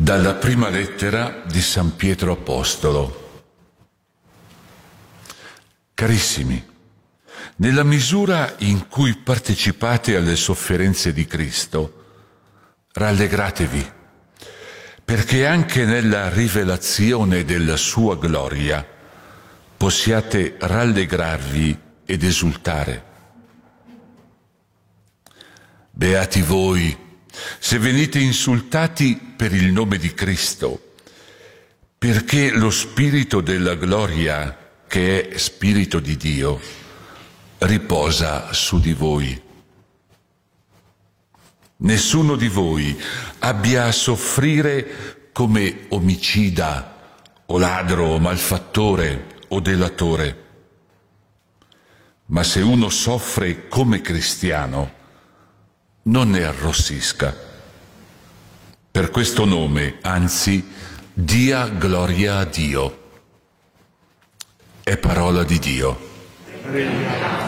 Dalla prima lettera di San Pietro Apostolo. Carissimi, nella misura in cui partecipate alle sofferenze di Cristo, rallegratevi, perché anche nella rivelazione della sua gloria possiate rallegrarvi ed esultare. Beati voi, se venite insultati per il nome di Cristo, perché lo Spirito della gloria, che è Spirito di Dio, riposa su di voi. Nessuno di voi abbia a soffrire come omicida, o ladro, o malfattore, o delatore. Ma se uno soffre come cristiano, non ne arrossisca. Per questo nome, anzi, dia gloria a Dio. È parola di Dio.